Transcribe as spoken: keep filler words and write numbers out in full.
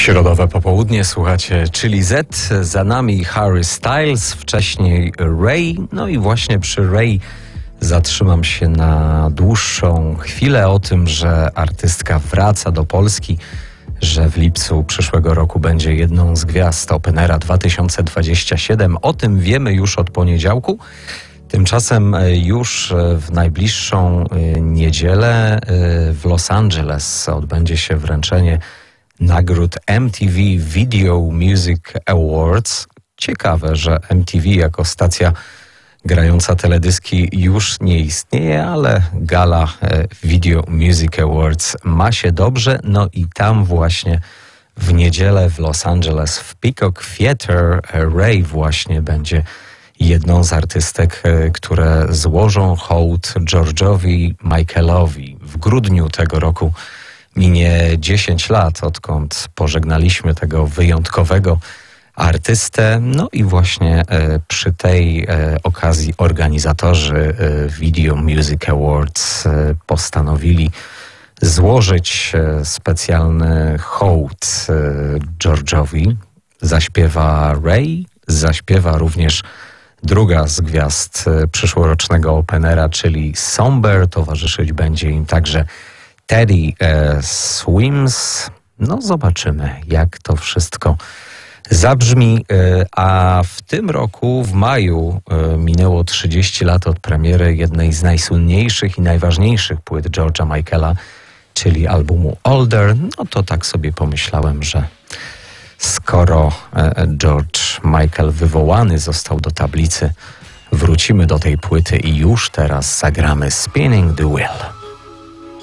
Środowe popołudnie, słuchacie Chili Z, za nami Harry Styles, wcześniej Ray, no i właśnie przy Ray zatrzymam się na dłuższą chwilę o tym, że artystka wraca do Polski, że w lipcu przyszłego roku będzie jedną z gwiazd Openera dwa tysiące dwudziestego siódmego. O tym wiemy już od poniedziałku. Tymczasem już w najbliższą niedzielę w Los Angeles odbędzie się wręczenie nagród M T V Video Music Awards. Ciekawe, że M T V jako stacja grająca teledyski już nie istnieje, ale gala Video Music Awards ma się dobrze. No i tam właśnie w niedzielę w Los Angeles w Peacock Theatre Ray właśnie będzie jedną z artystek, które złożą hołd George'owi Michaelowi. W grudniu tego roku minie dziesięć lat, odkąd pożegnaliśmy tego wyjątkowego artystę. No i właśnie e, przy tej e, okazji organizatorzy e, Video Music Awards e, postanowili złożyć e, specjalny hołd e, George'owi. Zaśpiewa Ray, zaśpiewa również druga z gwiazd e, przyszłorocznego Openera, czyli Somber. Towarzyszyć będzie im także Teddy e, Swims. No zobaczymy, jak to wszystko zabrzmi. E, a w tym roku, w maju, e, minęło trzydzieści lat od premiery jednej z najsłynniejszych i najważniejszych płyt George'a Michaela, czyli albumu Older. No to tak sobie pomyślałem, że skoro e, George Michael wywołany został do tablicy, wrócimy do tej płyty i już teraz zagramy Spinning the Wheel.